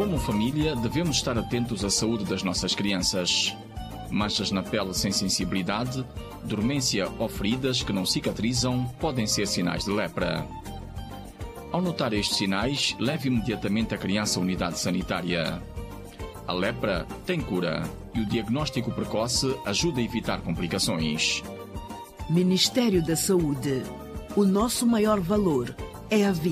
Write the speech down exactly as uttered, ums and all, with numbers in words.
Como família, devemos estar atentos à saúde das nossas crianças. Manchas na pele sem sensibilidade, dormência ou feridas que não cicatrizam podem ser sinais de lepra. Ao notar estes sinais, leve imediatamente a criança à unidade sanitária. A lepra tem cura e o diagnóstico precoce ajuda a evitar complicações. Ministério da Saúde. O nosso maior valor é a vida.